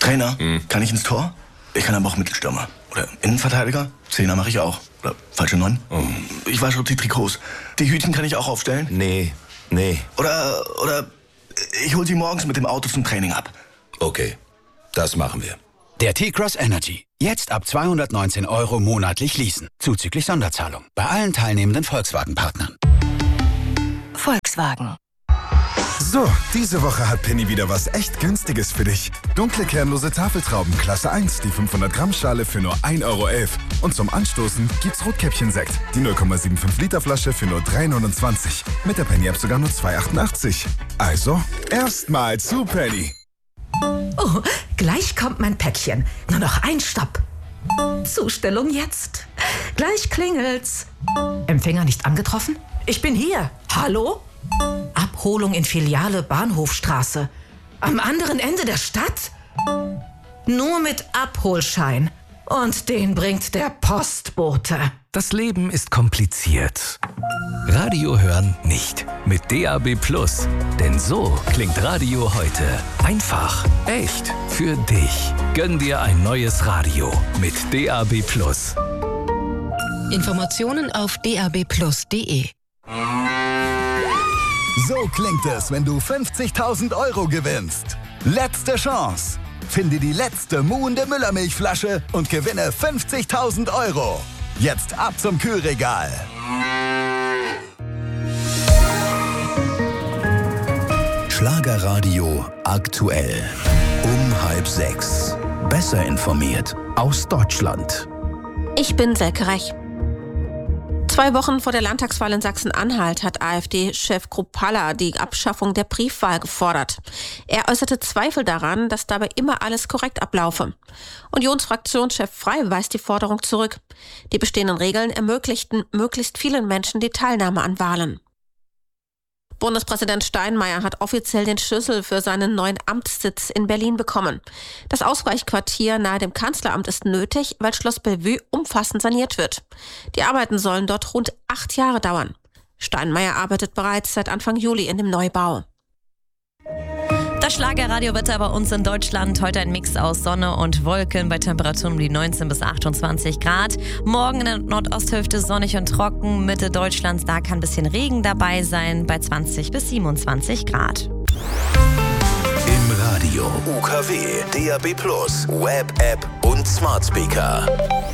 Trainer, kann ich ins Tor? Ich kann aber auch Mittelstürmer. Oder Innenverteidiger? Zehner mache ich auch. Oder falsche 9. Ich wasche die Trikots. Die Hütchen kann ich auch aufstellen? Nee. Oder ich hol sie morgens mit dem Auto zum Training ab. Okay, das machen wir. Der T-Cross Energy. Jetzt ab 219 € monatlich leasen. Zuzüglich Sonderzahlung. Bei allen teilnehmenden Volkswagen-Partnern. Volkswagen. So, diese Woche hat Penny wieder was echt Günstiges für dich. Dunkle kernlose Tafeltrauben Klasse 1, die 500 Gramm Schale für nur 1,11 €. Und zum Anstoßen gibt's Rotkäppchen-Sekt, die 0,75 Liter Flasche für nur 3,29 €. Mit der Penny-App sogar nur 2,88 €. Also, erstmal zu Penny. Oh, gleich kommt mein Päckchen. Nur noch ein Stopp. Zustellung jetzt. Gleich klingelt's. Empfänger nicht angetroffen? Ich bin hier. Hallo? Abholung in Filiale Bahnhofstraße. Am anderen Ende der Stadt? Nur mit Abholschein. Und den bringt der Postbote. Das Leben ist kompliziert. Radio hören nicht. Mit DAB+. Denn so klingt Radio heute. Einfach, echt, für dich. Gönn dir ein neues Radio mit DAB+. Informationen auf dabplus.de. So klingt es, wenn du 50.000 € gewinnst. Letzte Chance. Finde die letzte muhende Müllermilchflasche und gewinne 50.000 €. Jetzt ab zum Kühlregal. Schlagerradio aktuell. Um 5:30. Besser informiert aus Deutschland. Ich bin Selke Rech. 2 Wochen vor der Landtagswahl in Sachsen-Anhalt hat AfD-Chef Kruppalla die Abschaffung der Briefwahl gefordert. Er äußerte Zweifel daran, dass dabei immer alles korrekt ablaufe. Unionsfraktionschef Frey weist die Forderung zurück. Die bestehenden Regeln ermöglichten möglichst vielen Menschen die Teilnahme an Wahlen. Bundespräsident Steinmeier hat offiziell den Schlüssel für seinen neuen Amtssitz in Berlin bekommen. Das Ausweichquartier nahe dem Kanzleramt ist nötig, weil Schloss Bellevue umfassend saniert wird. Die Arbeiten sollen dort rund 8 Jahre dauern. Steinmeier arbeitet bereits seit Anfang Juli in dem Neubau. Das Schlagerradiowetter bei uns in Deutschland. Heute ein Mix aus Sonne und Wolken bei Temperaturen um die 19 bis 28 Grad. Morgen in der Nordosthälfte sonnig und trocken. Mitte Deutschlands, da kann ein bisschen Regen dabei sein bei 20 bis 27 Grad. Im Radio UKW, DAB+, Web-App und Smart Speaker.